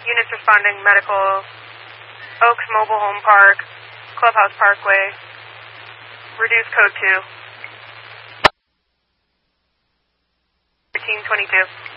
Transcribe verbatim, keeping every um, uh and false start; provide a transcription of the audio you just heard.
units responding, medical, Oaks Mobile Home Park, Clubhouse Parkway, reduce code two. thirteen twenty-two.